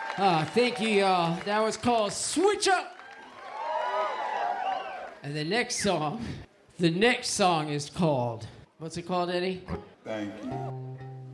Thank you, y'all. That was called Switch Up. And the next song is called, what's it called, Eddie? Thank you.